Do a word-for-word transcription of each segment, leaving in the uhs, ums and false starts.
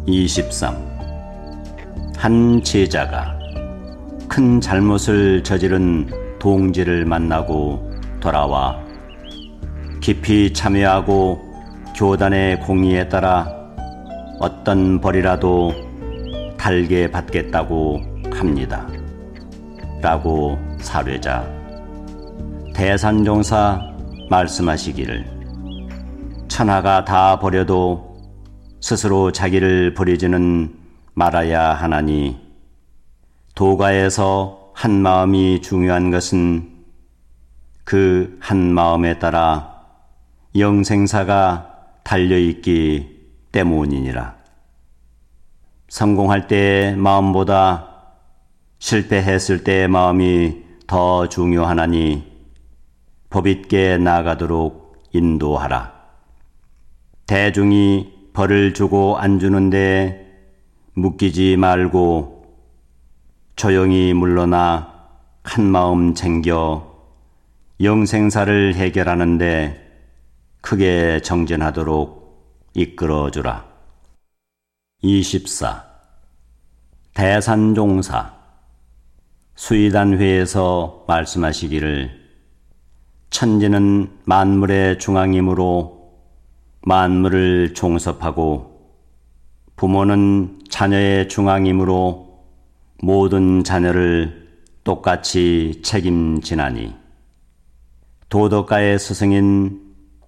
이십삼. 한 제자가 큰 잘못을 저지른 동지를 만나고 돌아와 깊이 참여하고 교단의 공의에 따라 어떤 벌이라도 달게 받겠다고 합니다. 라고 사례자 대산종사 말씀하시기를, 천하가 다 버려도 스스로 자기를 버리지는 말아야 하나니, 도가에서 한 마음이 중요한 것은 그 한 마음에 따라 영생사가 달려있기 때문이니라. 성공할 때의 마음보다 실패했을 때의 마음이 더 중요하나니 법있게 나아가도록 인도하라. 대중이 벌을 주고 안 주는데 묶이지 말고 조용히 물러나 한 마음 챙겨 영생사를 해결하는데 크게 정진하도록 이끌어주라. 이십사. 대산종사 수의단회에서 말씀하시기를, 천지는 만물의 중앙이므로 만물을 종섭하고, 부모는 자녀의 중앙이므로 모든 자녀를 똑같이 책임지나니, 도덕가의 스승인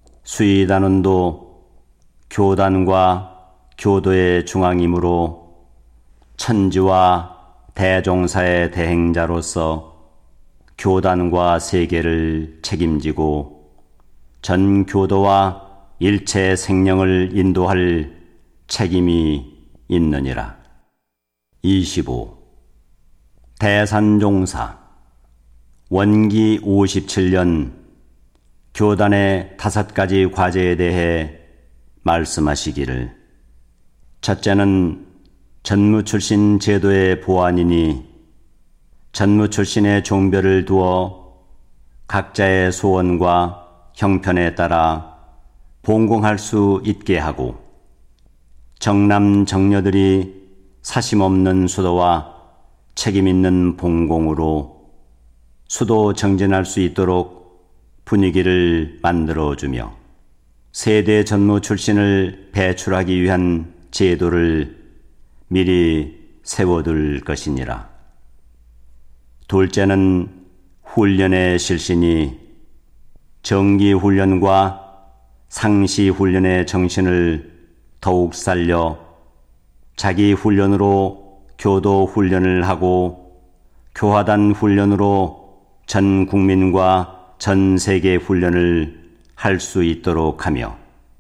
수의단원도 교단과 교도의 중앙이므로 천지와 대종사의 대행자로서 교단과 세계를 책임지고 전 교도와 일체 생명을 인도할 책임이 있느니라. 이십오. 대산종사 원기 오십칠 년 교단의 다섯 가지 과제에 대해 말씀하시기를, 첫째는 전무 출신 제도의 보완이니, 전무 출신의 종별을 두어 각자의 소원과 형편에 따라 봉공할 수 있게 하고, 정남 정녀들이 사심없는 수도와 책임있는 봉공으로 수도 정진할 수 있도록 분위기를 만들어주며, 세대 전무 출신을 배출하기 위한 제도를 미리 세워둘 것이니라. 둘째는 훈련의 실신이 정기훈련과 상시훈련의 정신을 더욱 살려 자기 훈련으로 교도 훈련을 하고, 교화단 훈련으로 전 국민과 전 세계 훈련을 할 수 있도록 하며,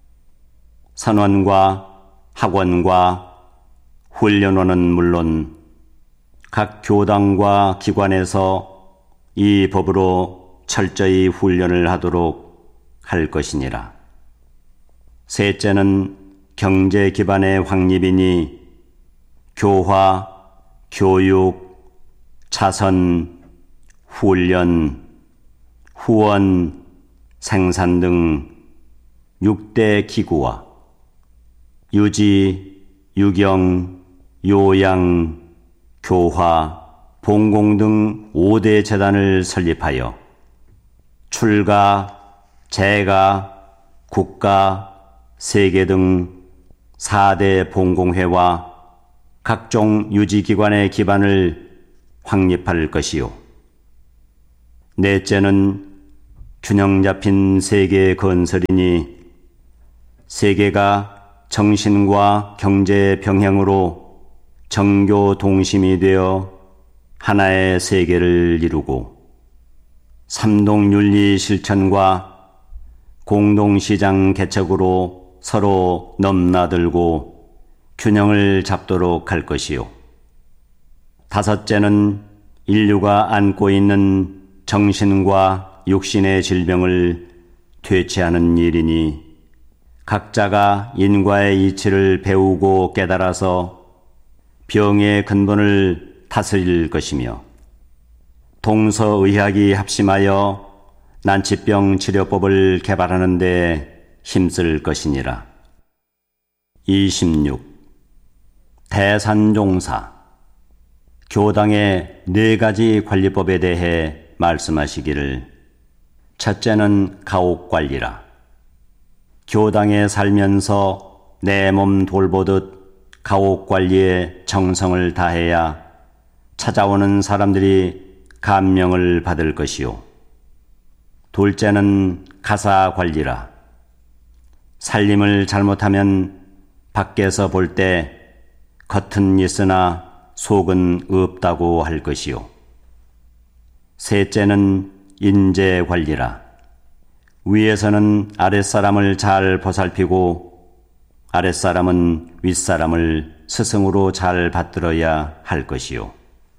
선원과 학원과 훈련원은 물론 각 교당과 기관에서 이 법으로 철저히 훈련을 하도록 할 것이니라. 셋째는 경제 기반의 확립이니, 교화, 교육, 자선, 훈련, 후원, 생산 등 육 대 기구와 유지, 유경, 요양, 교화, 봉공 등 오 대 재단을 설립하여 출가, 재가, 국가, 세계 등 사 대 봉공회와 각종 유지기관의 기반을 확립할 것이요. 넷째는 균형 잡힌 세계 건설이니, 세계가 정신과 경제의 병행으로 정교 동심이 되어 하나의 세계를 이루고, 삼동윤리 실천과 공동시장 개척으로 서로 넘나들고 균형을 잡도록 할 것이요. 다섯째는 인류가 안고 있는 정신과 육신의 질병을 퇴치하는 일이니, 각자가 인과의 이치를 배우고 깨달아서 병의 근본을 다스릴 것이며, 동서의학이 합심하여 난치병 치료법을 개발하는 데 힘쓸 것이니라. 이십육. 대산종사, 교당의 네 가지 관리법에 대해 말씀하시기를, 첫째는 가옥관리라. 교당에 살면서 내 몸 돌보듯 가옥관리에 정성을 다해야 찾아오는 사람들이 감명을 받을 것이요. 둘째는 가사관리라. 살림을 잘못하면 밖에서 볼 때 겉은 있으나 속은 없다고 할 것이요. 셋째는 인재관리라. 위에서는 아랫사람을 잘 보살피고 아랫사람은 윗사람을 스승으로 잘 받들어야 할 것이요.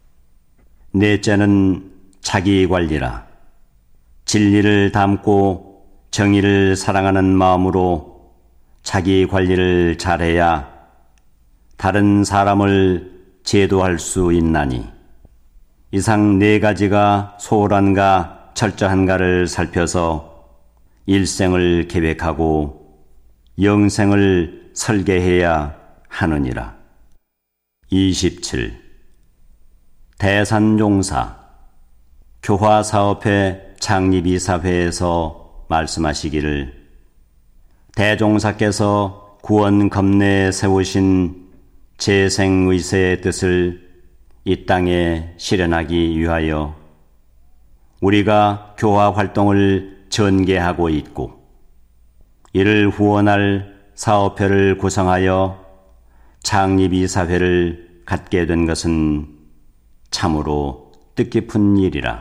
넷째는 자기관리라. 진리를 담고 정의를 사랑하는 마음으로 자기 관리를 잘해야 다른 사람을 제도할 수 있나니, 이상 네 가지가 소홀한가 철저한가를 살펴서 일생을 계획하고 영생을 설계해야 하느니라. 이십칠. 대산종사, 교화사업회 창립이사회에서 말씀하시기를, 대종사께서 구원 겁내에 세우신 재생의세의 뜻을 이 땅에 실현하기 위하여 우리가 교화 활동을 전개하고 있고, 이를 후원할 사업회를 구성하여 창립이사회를 갖게 된 것은 참으로 뜻깊은 일이라.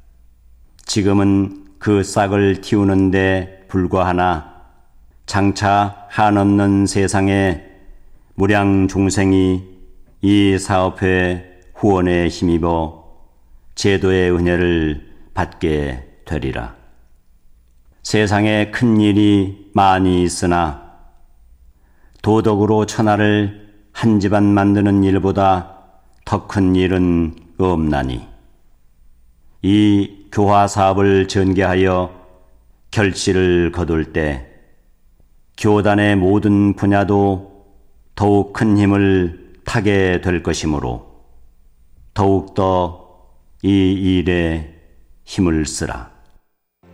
지금은 그 싹을 틔우는 데 불과하나 장차 한없는 세상에 무량 중생이 이 사업회 후원에 힘입어 제도의 은혜를 받게 되리라. 세상에 큰 일이 많이 있으나 도덕으로 천하를 한 집안 만드는 일보다 더 큰 일은 없나니, 이 교화 사업을 전개하여 결실을 거둘 때 교단의 모든 분야도 더욱 큰 힘을 타게 될 것이므로 더욱더 이 일에 힘을 쓰라.